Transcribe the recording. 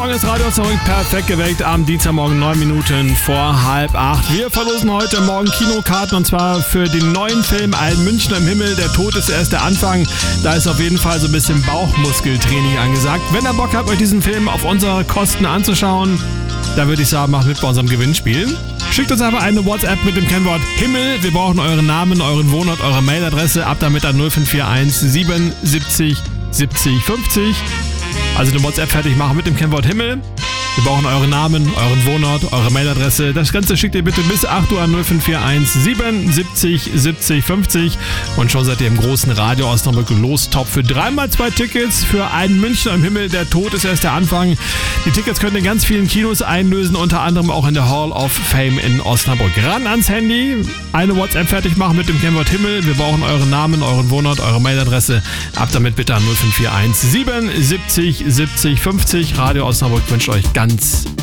Morgen ist Radio Osnabrück perfekt geweckt am Dienstagmorgen 9 Minuten vor 7:30. Wir verlosen heute Morgen Kinokarten und zwar für den neuen Film Ein Münchner im Himmel. Der Tod ist erst der Anfang. Da ist auf jeden Fall so ein bisschen Bauchmuskeltraining angesagt. Wenn ihr Bock habt, euch diesen Film auf unsere Kosten anzuschauen, da würde ich sagen, macht mit bei unserem Gewinnspiel. Schickt uns einfach eine WhatsApp mit dem Kennwort Himmel. Wir brauchen euren Namen, euren Wohnort, eure Mailadresse. Ab damit an 0541 77 70 50. Also eine WhatsApp fertig machen mit dem Kennwort Himmel. Wir brauchen euren Namen, euren Wohnort, eure Mailadresse. Das Ganze schickt ihr bitte bis 8 Uhr an 0541 77 70 50. Und schon seid ihr im großen Radio Osnabrück Lostopf für 3x2 Tickets für Einen Münchner im Himmel. Der Tod ist erst der Anfang. Die Tickets könnt ihr in ganz vielen Kinos einlösen, unter anderem auch in der Hall of Fame in Osnabrück. Ran ans Handy, eine WhatsApp fertig machen mit dem Kennwort Himmel. Wir brauchen euren Namen, euren Wohnort, eure Mailadresse. Ab damit bitte an 0541 77 70 50. Radio Osnabrück wünscht euch ganz